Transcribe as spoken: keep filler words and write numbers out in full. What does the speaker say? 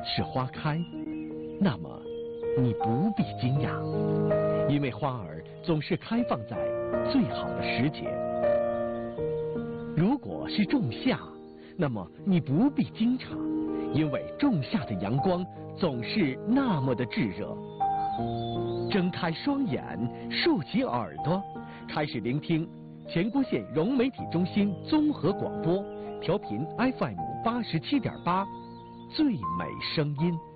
是花开，那么你不必惊讶，因为花儿总是开放在最好的时节。如果是仲夏，那么你不必惊诧，因为仲夏的阳光总是那么的炙热。睁开双眼，竖起耳朵，开始聆听前郭县融媒体中心综合广播，调频 F M 八十七点八，最美声音。